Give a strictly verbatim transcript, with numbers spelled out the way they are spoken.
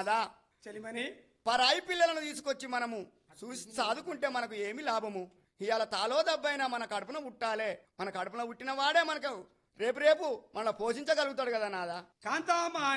నాదా చెలిమని పరాయి పిల్లలను తీసుకొచ్చి మనము చూసి చదువుకుంటే మనకు ఏమి లాభము? ఇవాళ తాలో దబ్బైనా మన కడుపున పుట్టాలే. మన కడుపున పుట్టిన వాడే మనకు రేపు రేపు మన పోషించగలుగుతాడు కదా నాదా. కాంతామా